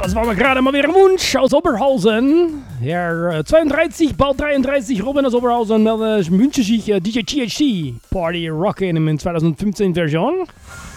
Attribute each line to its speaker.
Speaker 1: Das war mal gerade mal wieder ein Wunsch aus Oberhausen. Ja, 32, bald 33, Robin aus Oberhausen. Wünsche sich DJ THC Party Rockin' in 2015 Version.